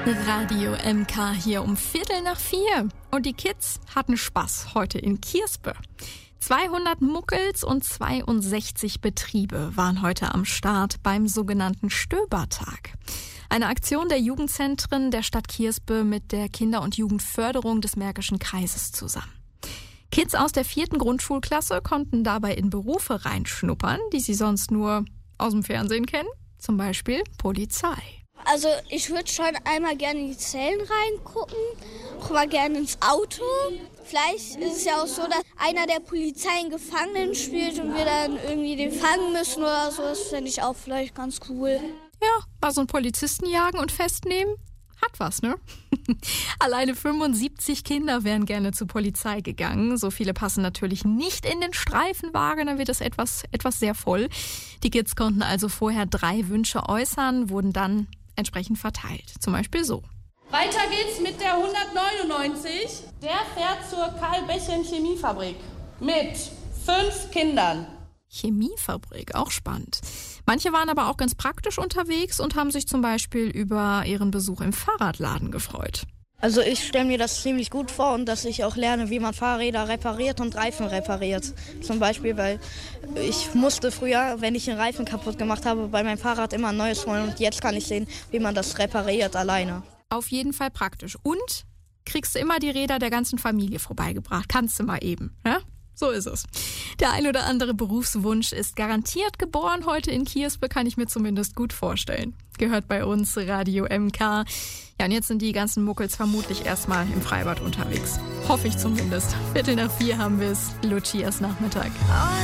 Radio MK hier um 4:15. Und die Kids hatten Spaß heute in Kierspe. 200 Muckels und 62 Betriebe waren heute am Start beim sogenannten Stöbertag. Eine Aktion der Jugendzentren der Stadt Kierspe mit der Kinder- und Jugendförderung des Märkischen Kreises zusammen. Kids aus der 4. Grundschulklasse konnten dabei in Berufe reinschnuppern, die sie sonst nur aus dem Fernsehen kennen. Zum Beispiel Polizei. Also ich würde schon einmal gerne in die Zellen reingucken, auch mal gerne ins Auto. Vielleicht ist es ja auch so, dass einer der Polizei einen Gefangenen spielt und wir dann irgendwie den fangen müssen oder so. Das fände ich auch vielleicht ganz cool. Ja, mal so einen Polizisten jagen und festnehmen. Hat was, ne? Alleine 75 Kinder wären gerne zur Polizei gegangen. So viele passen natürlich nicht in den Streifenwagen, dann wird es etwas sehr voll. Die Kids konnten also vorher 3 Wünsche äußern, wurden dann entsprechend verteilt. Zum Beispiel so. Weiter geht's mit der 199. Der fährt zur Karl-Bechern-Chemiefabrik mit 5 Kindern. Chemiefabrik, auch spannend. Manche waren aber auch ganz praktisch unterwegs und haben sich zum Beispiel über ihren Besuch im Fahrradladen gefreut. Also ich stelle mir das ziemlich gut vor und dass ich auch lerne, wie man Fahrräder repariert und Reifen repariert. Zum Beispiel, weil ich musste früher, wenn ich einen Reifen kaputt gemacht habe, bei meinem Fahrrad immer ein neues holen und jetzt kann ich sehen, wie man das repariert alleine. Auf jeden Fall praktisch. Und kriegst du immer die Räder der ganzen Familie vorbeigebracht. Kannst du mal eben, ne? So ist es. Der ein oder andere Berufswunsch ist garantiert geboren heute in Kierspe, kann ich mir zumindest gut vorstellen. Gehört bei uns Radio MK. Ja, und jetzt sind die ganzen Muckels vermutlich erstmal im Freibad unterwegs. Hoffe ich zumindest. 3:45 haben wir es. Lucias Nachmittag.